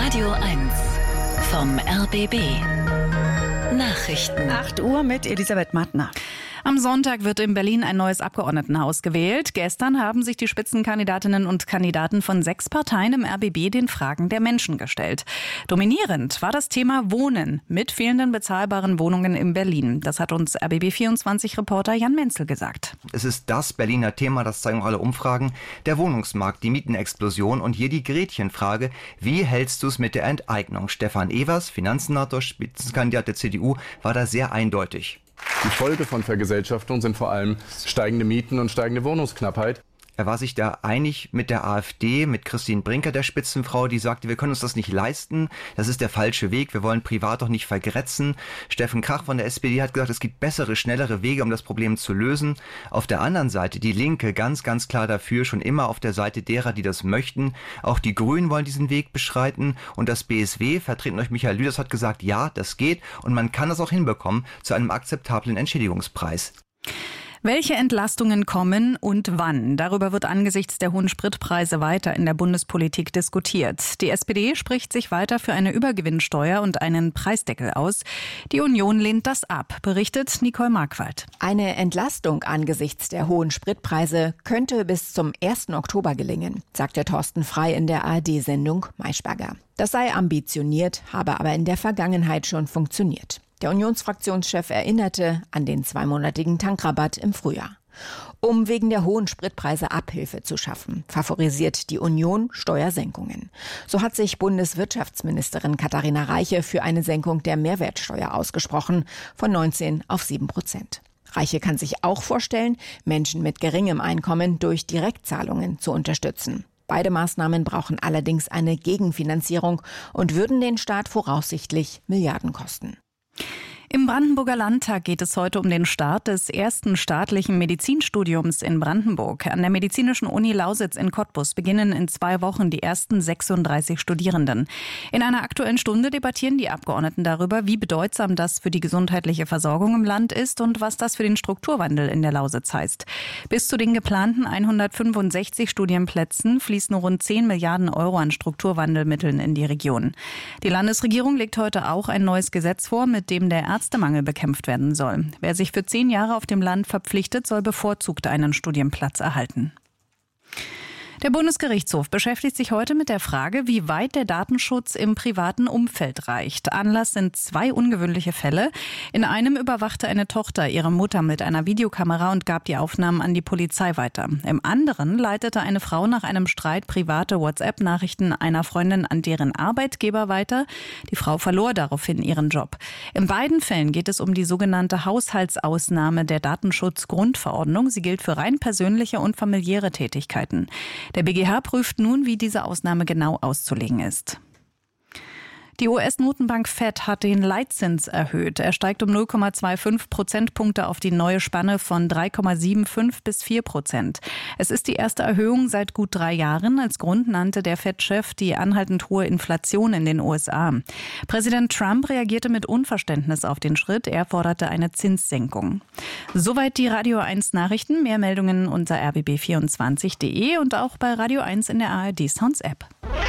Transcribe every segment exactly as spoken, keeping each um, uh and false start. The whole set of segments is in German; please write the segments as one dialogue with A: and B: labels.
A: Radio eins vom R B B. Nachrichten.
B: acht Uhr mit Elisabeth Mattner.
C: Am Sonntag wird in Berlin ein neues Abgeordnetenhaus gewählt. Gestern haben sich die Spitzenkandidatinnen und Kandidaten von sechs Parteien im R B B den Fragen der Menschen gestellt. Dominierend war das Thema Wohnen mit fehlenden bezahlbaren Wohnungen in Berlin. Das hat uns R B B vierundzwanzig-Reporter Jan Menzel gesagt.
D: Es ist das Berliner Thema, das zeigen auch alle Umfragen. Der Wohnungsmarkt, die Mietenexplosion und hier die Gretchenfrage. Wie hältst du es mit der Enteignung? Stefan Evers, Finanzsenator, Spitzenkandidat der C D U, war da sehr eindeutig.
E: Die Folge von Vergesellschaftung sind vor allem steigende Mieten und steigende Wohnungsknappheit.
D: Er war sich da einig mit der AfD, mit Christine Brinker, der Spitzenfrau, die sagte, wir können uns das nicht leisten, das ist der falsche Weg, wir wollen privat doch nicht vergrätzen. Steffen Krach von der S P D hat gesagt, es gibt bessere, schnellere Wege, um das Problem zu lösen. Auf der anderen Seite die Linke ganz, ganz klar dafür, schon immer auf der Seite derer, die das möchten. Auch die Grünen wollen diesen Weg beschreiten und das B S W, vertreten durch Michael Lüders, hat gesagt, ja, das geht und man kann das auch hinbekommen zu einem akzeptablen Entschädigungspreis.
C: Welche Entlastungen kommen und wann? Darüber wird angesichts der hohen Spritpreise weiter in der Bundespolitik diskutiert. Die S P D spricht sich weiter für eine Übergewinnsteuer und einen Preisdeckel aus. Die Union lehnt das ab, berichtet Nicole Markwald.
F: Eine Entlastung angesichts der hohen Spritpreise könnte bis zum ersten Oktober gelingen, sagte Thorsten Frey in der A R D-Sendung Maischberger. Das sei ambitioniert, habe aber in der Vergangenheit schon funktioniert. Der Unionsfraktionschef erinnerte an den zweimonatigen Tankrabatt im Frühjahr. Um wegen der hohen Spritpreise Abhilfe zu schaffen, favorisiert die Union Steuersenkungen. So hat sich Bundeswirtschaftsministerin Katharina Reiche für eine Senkung der Mehrwertsteuer ausgesprochen, von neunzehn auf sieben Prozent. Reiche kann sich auch vorstellen, Menschen mit geringem Einkommen durch Direktzahlungen zu unterstützen. Beide Maßnahmen brauchen allerdings eine Gegenfinanzierung und würden den Staat voraussichtlich Milliarden kosten.
C: Im Brandenburger Landtag geht es heute um den Start des ersten staatlichen Medizinstudiums in Brandenburg. An der Medizinischen Uni Lausitz in Cottbus beginnen in zwei Wochen die ersten sechsunddreißig Studierenden. In einer Aktuellen Stunde debattieren die Abgeordneten darüber, wie bedeutsam das für die gesundheitliche Versorgung im Land ist und was das für den Strukturwandel in der Lausitz heißt. Bis zu den geplanten hundertfünfundsechzig Studienplätzen fließen rund zehn Milliarden Euro an Strukturwandelmitteln in die Region. Die Landesregierung legt heute auch ein neues Gesetz vor, mit dem der Ärztemangel bekämpft werden soll. Wer sich für zehn Jahre auf dem Land verpflichtet, soll bevorzugt einen Studienplatz erhalten. Der Bundesgerichtshof beschäftigt sich heute mit der Frage, wie weit der Datenschutz im privaten Umfeld reicht. Anlass sind zwei ungewöhnliche Fälle. In einem überwachte eine Tochter ihre Mutter mit einer Videokamera und gab die Aufnahmen an die Polizei weiter. Im anderen leitete eine Frau nach einem Streit private WhatsApp-Nachrichten einer Freundin an deren Arbeitgeber weiter. Die Frau verlor daraufhin ihren Job. In beiden Fällen geht es um die sogenannte Haushaltsausnahme der Datenschutzgrundverordnung. Sie gilt für rein persönliche und familiäre Tätigkeiten. Der B G H prüft nun, wie diese Ausnahme genau auszulegen ist. Die U S-Notenbank Fed hat den Leitzins erhöht. Er steigt um null Komma fünfundzwanzig Prozentpunkte auf die neue Spanne von drei Komma fünfundsiebzig bis vier Prozent. Es ist die erste Erhöhung seit gut drei Jahren. Als Grund nannte der Fed-Chef die anhaltend hohe Inflation in den U S A. Präsident Trump reagierte mit Unverständnis auf den Schritt. Er forderte eine Zinssenkung. Soweit die Radio eins Nachrichten. Mehr Meldungen unter r b b vierundzwanzig punkt d e und auch bei Radio eins in der A R D Sounds App.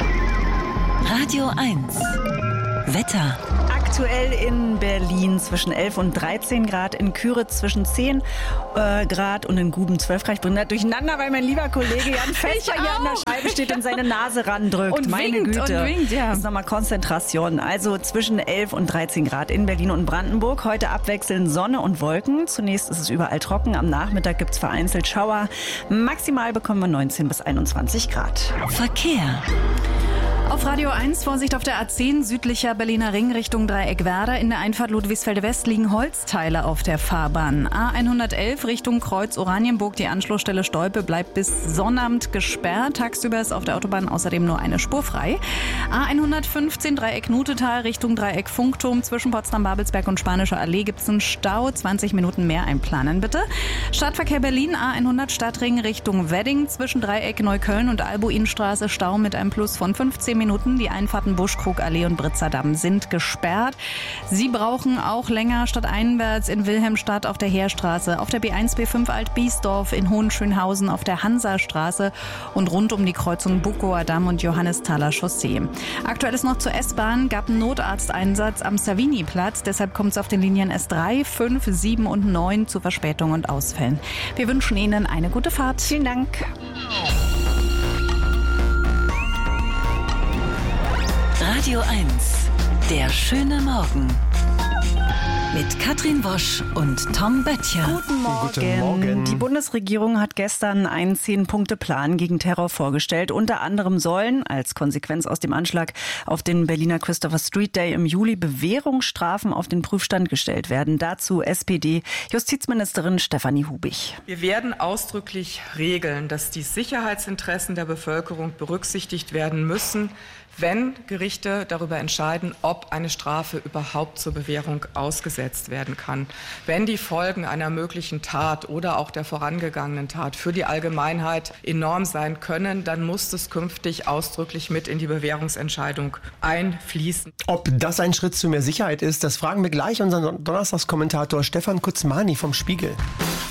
A: Radio eins. Wetter.
B: Aktuell in Berlin zwischen elf und dreizehn Grad, in Küritz zwischen zehn äh, Grad und in Guben zwölf Grad. Ich bringe das durcheinander, weil mein lieber Kollege Jan Fester hier an der Scheibe steht und seine Nase randrückt.
C: Und
B: Meine
C: winkt
B: Güte.
C: Und winkt, ja.
B: Das ist nochmal Konzentration. Also zwischen elf und dreizehn Grad in Berlin und Brandenburg. Heute abwechselnd Sonne und Wolken. Zunächst ist es überall trocken. Am Nachmittag gibt es vereinzelt Schauer. Maximal bekommen wir neunzehn bis einundzwanzig Grad.
A: Verkehr.
C: Auf Radio eins, Vorsicht auf der A zehn, südlicher Berliner Ring Richtung Dreieck-Werder. In der Einfahrt Ludwigsfelde West liegen Holzteile auf der Fahrbahn. A hundertelf Richtung Kreuz Oranienburg. Die Anschlussstelle Stolpe bleibt bis Sonnabend gesperrt. Tagsüber ist auf der Autobahn außerdem nur eine Spur frei. A hundertfünfzehn Dreieck Nutetal Richtung Dreieck Funkturm. Zwischen Potsdam-Babelsberg und Spanischer Allee gibt es einen Stau. zwanzig Minuten mehr einplanen, bitte. Stadtverkehr Berlin, A hundert Stadtring Richtung Wedding. Zwischen Dreieck Neukölln und Albuinstraße Stau mit einem Plus von fünfzehn Minuten. Die Einfahrten Buschkrugallee und Britzerdamm sind gesperrt. Fahrt. Sie brauchen auch länger stadteinwärts in Wilhelmstadt auf der Heerstraße, auf der B eins B fünf Alt-Biesdorf, in Hohenschönhausen auf der Hansastraße und rund um die Kreuzung Bukower Damm und Johannesthaler Chaussee. Aktuell ist noch zur S-Bahn, gab einen Notarzteinsatz am Savini-Platz. Deshalb kommt es auf den Linien S drei, fünf, sieben und neun zu Verspätungen und Ausfällen. Wir wünschen Ihnen eine gute Fahrt.
B: Vielen Dank.
A: Radio eins, der schöne Morgen. Mit Katrin Wosch und Tom Böttcher.
B: Guten Morgen.
G: Guten Morgen.
B: Die Bundesregierung hat gestern einen Zehn-Punkte-Plan gegen Terror vorgestellt. Unter anderem sollen als Konsequenz aus dem Anschlag auf den Berliner Christopher Street Day im Juli Bewährungsstrafen auf den Prüfstand gestellt werden. Dazu S P D-Justizministerin Stefanie Hubig.
H: Wir werden ausdrücklich regeln, dass die Sicherheitsinteressen der Bevölkerung berücksichtigt werden müssen, wenn Gerichte darüber entscheiden, ob eine Strafe überhaupt zur Bewährung ausgesetzt werden kann. Wenn die Folgen einer möglichen Tat oder auch der vorangegangenen Tat für die Allgemeinheit enorm sein können, dann muss es künftig ausdrücklich mit in die Bewährungsentscheidung einfließen.
G: Ob das ein Schritt zu mehr Sicherheit ist, das fragen wir gleich unseren Donnerstagskommentator Stefan Kutzmani vom Spiegel.